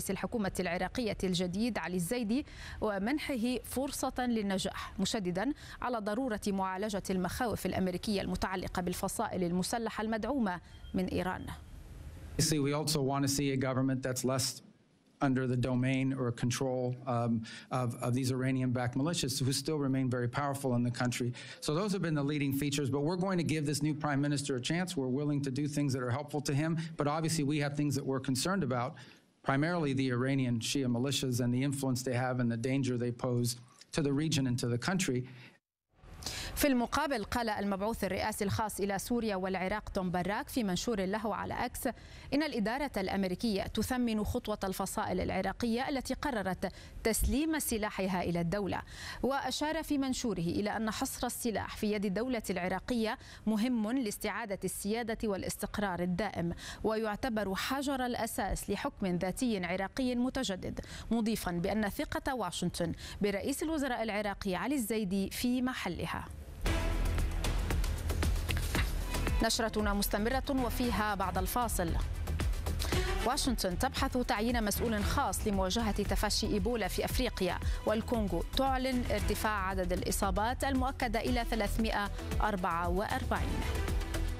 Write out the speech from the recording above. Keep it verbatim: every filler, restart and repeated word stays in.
رئيس الحكومة العراقية الجديد علي الزيدي ومنحه فرصة للنجاح، مشددا على ضرورة معالجة المخاوف الأمريكية المتعلقة بالفصائل المسلحة المدعومة من إيران. We also want to see a government that's less under the domain or control um, of, of these Iranian-backed militias who still remain very powerful in the country. So those have been the leading features, but we're going to give this new prime minister a chance. We're willing to do things that are helpful to him, but obviously we have things that we're concerned about, primarily the Iranian Shia militias and the influence they have and the danger they pose to the region and to the country. في المقابل قال المبعوث الرئاسي الخاص إلى سوريا والعراق توم براك في منشور له على أكس إن الإدارة الأمريكية تثمن خطوة الفصائل العراقية التي قررت تسليم سلاحها إلى الدولة، وأشار في منشوره إلى أن حصر السلاح في يد الدولة العراقية مهم لاستعادة السيادة والاستقرار الدائم، ويعتبر حجر الأساس لحكم ذاتي عراقي متجدد، مضيفا بأن ثقة واشنطن برئيس الوزراء العراقي علي الزيدي في محلها. نشرتنا مستمرة وفيها بعد الفاصل. واشنطن تبحث تعيين مسؤول خاص لمواجهة تفشي إيبولا في أفريقيا، والكونغو تعلن ارتفاع عدد الإصابات المؤكدة إلى ثلاثمئة وأربعة وأربعين.